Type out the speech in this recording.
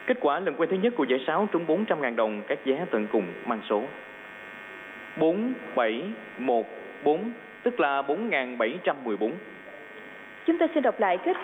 Kết quả lần quay thứ nhất của giải 6 trúng 400.000 đồng, các vé tận cùng mang số 4714, tức là 4.714. Chúng ta xin đọc lại kết